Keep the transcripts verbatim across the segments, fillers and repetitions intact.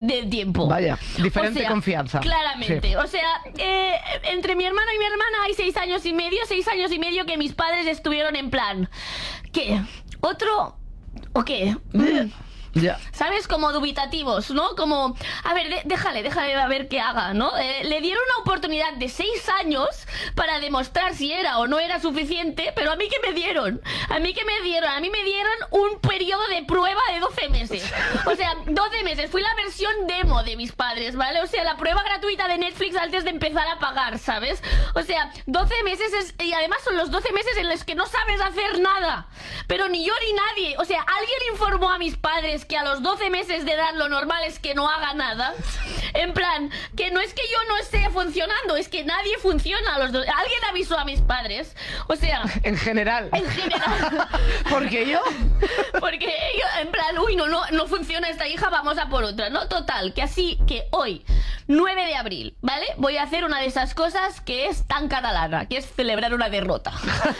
de tiempo. Vaya, diferente o sea, confianza. Claramente. Sí. O sea, eh, entre mi hermano y mi hermana hay seis años y medio, seis años y medio que mis padres estuvieron en plan, ¿qué? ¿Otro? ¿O qué? Mm. Ya. ¿Sabes? Como dubitativos, ¿no? Como, a ver, de, déjale, déjale a ver qué haga, ¿no? Eh, le dieron una oportunidad de seis años para demostrar si era o no era suficiente, pero a mí ¿qué me dieron? A mí ¿qué me dieron? A mí me dieron un periodo de prueba de doce meses. O sea, doce meses. Fui la versión demo de mis padres, ¿vale? O sea, la prueba gratuita de Netflix antes de empezar a pagar, ¿sabes? O sea, doce meses es, y además son los doce meses en los que no sabes hacer nada. Pero ni yo ni nadie. O sea, alguien informó a mis padres que a los doce meses de edad lo normal es que no haga nada. En plan, que no es que yo no esté funcionando, es que nadie funciona a los dos. Alguien avisó a mis padres. O sea, en general. En general. ¿Por qué yo? Porque ellos, en plan, uy, no, no, no funciona esta hija, vamos a por otra. No, total, que así que hoy, nueve de abril, ¿vale? Voy a hacer una de esas cosas que es tan catalana, que es celebrar una derrota.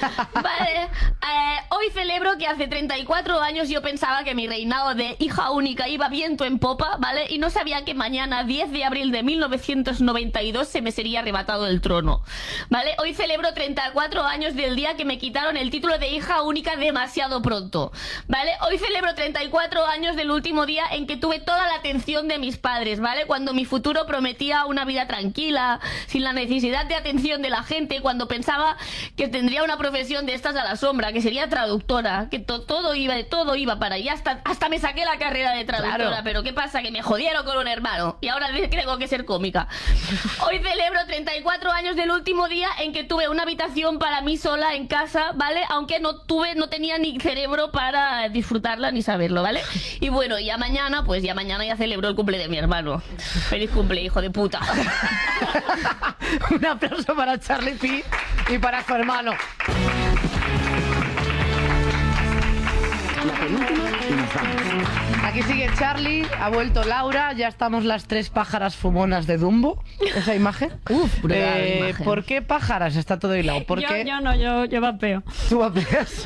Vale, eh, hoy celebro que hace treinta y cuatro años yo pensaba que mi reinado de hija única iba viento en popa, ¿vale? Y no sabía que mañana, diez de abril de mil novecientos noventa y dos, se me sería arrebatado el trono, ¿vale? Hoy celebro treinta y cuatro años del día que me quitaron el título de hija única demasiado pronto, ¿vale? Hoy celebro treinta y cuatro años del último día en que tuve toda la atención de mis padres, ¿vale? Cuando mi futuro prometía una vida tranquila, sin la necesidad de atención de la gente, cuando pensaba que tendría una profesión de estas a la sombra, que sería traductora, que to todo iba todo iba para allá, hasta, hasta me saqué la carrera de traductora, claro. Pero ¿qué pasa? Que me jodieron con un hermano y ahora tengo que ser cómica. Hoy celebro treinta y cuatro años del último día en que tuve una habitación para mí sola en casa, ¿vale? Aunque no tuve, no tenía ni cerebro para disfrutarla ni saberlo, ¿vale? Y bueno, ya mañana, pues ya mañana ya celebro el cumple de mi hermano. Feliz cumple, hijo de puta. Un aplauso para Charlie P y para su hermano. La penúltima y nos vamos. Aquí sigue Charlie, ha vuelto Laura, ya estamos las tres pájaras fumonas de Dumbo. ¿Esa imagen? Uf, brutal eh, imagen. ¿Por qué pájaras? Está todo hilado. ¿Por yo, qué? yo no, yo, yo vapeo. Tú vapeas.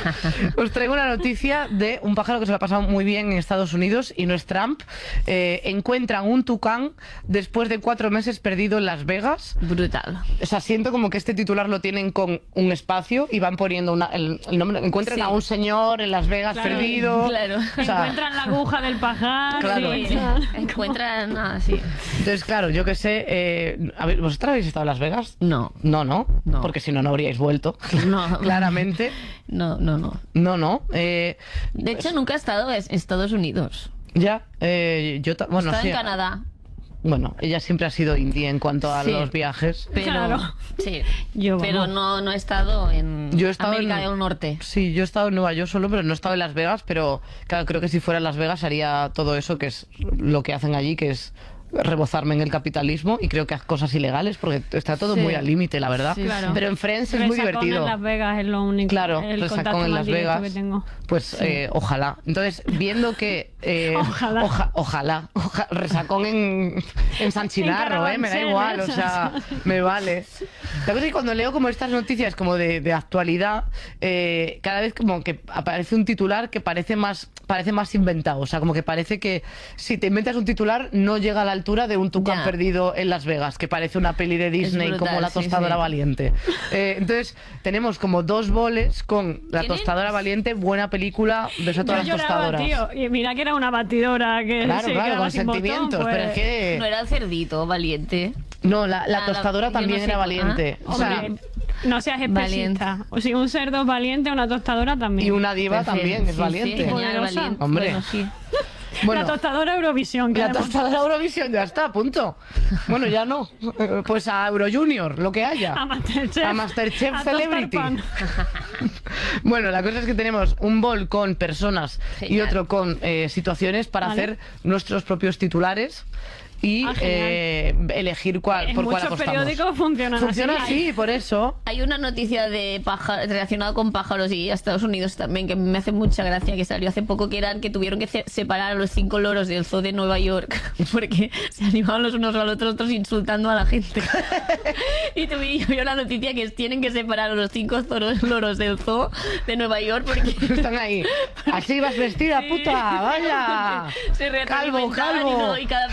Os traigo una noticia de un pájaro que se lo ha pasado muy bien en Estados Unidos y no es Trump. Eh, encuentran un tucán después de cuatro meses perdido en Las Vegas. Brutal. O sea, siento como que este titular lo tienen con un espacio y van poniendo una, el, el nombre. Encuentran Sí. a un señor en Las Vegas Claro, perdido. claro. O sea, Encuentran la aguja del pajar. Claro. y- Sí, encuentran ah, sí. entonces, claro, yo que sé. Eh, a ver, ¿vosotros habéis estado en Las Vegas? No. No, no. No. Porque si no, no habríais vuelto. No. Claramente. No, no, no. No, no. Eh, De hecho, nunca he estado en Estados Unidos. ya. Eh, yo ta- He bueno, estado sí. en Canadá. Bueno, ella siempre ha sido indie en cuanto a Sí. los viajes. Pero, Claro. sí, Yo, pero vamos. no, no he estado en Yo he estado América en- del Norte. Sí, yo he estado en Nueva York solo, pero no he estado en Las Vegas. Pero claro, creo que si fuera en Las Vegas haría todo eso, que es lo que hacen allí, que es rebozarme en el capitalismo, y creo que haz cosas ilegales porque está todo Sí. muy al límite, la verdad. Sí, Claro. Pero en Friends es muy Resacón divertido. en Las Vegas es lo único. Claro, el resacón contacto en más Las directo Vegas. que tengo. Pues eh, ojalá. Entonces, viendo que eh, Ojalá. oja- ojalá, oja- resacón en, en San Chinarro, eh, me da Carabanchel, igual, o esas. sea, me vale. La cosa es que cuando leo como estas noticias como de, de actualidad, eh, cada vez como que aparece un titular que parece más parece más inventado, o sea, como que parece que si te inventas un titular no llega a la altura de un tucán Ya. perdido en Las Vegas, que parece una peli de Disney brutal, como La sí, tostadora sí. valiente. Eh, entonces, tenemos como dos boles con La ¿Tiene? tostadora valiente, buena película, beso a Yo todas las lloraba, tostadoras. tío. Y mira que era una batidora que Claro, se claro, quedaba con sin botón, sentimientos, pues. pero es que... No era el cerdito valiente. No, la, la Ah, la- tostadora yo también no sé era cu- valiente. ah, O sea, Hombre, no seas Valiente. especista. O si un cerdo es valiente, una tostadora también. y una diva Perfecto. también es Sí, sí, valiente. genial, Poderosa. valiente. Hombre. Bueno, sí. Bueno, La tostadora Eurovisión. que la además- tostadora Eurovisión ya está, a punto. Bueno, ya no. Eh, Pues a Euro Junior, lo que haya. A Masterchef. A Masterchef A Celebrity. Tostar Pan. Bueno, la cosa es que tenemos un bol con personas y Genial. otro con eh, situaciones para Vale. hacer nuestros propios titulares y Ah, genial. eh, elegir cuál, En por cuál muchos apostamos. periódicos funcionan Funciona así. así, por eso. Hay una noticia de pájaros relacionada con pájaros y a Estados Unidos también que me hace mucha gracia, que salió hace poco, que eran que tuvieron que ce- separar a los cinco loros del zoo de Nueva York porque se animaban los unos a los otros, otros insultando a la gente. Y tuve yo vi una noticia que tienen que separar a los cinco zoros- loros del zoo de Nueva York porque Están ahí. Así vas vestida, Sí. puta, vaya. se Calvo, retroalimentaban y calvo. no- y cada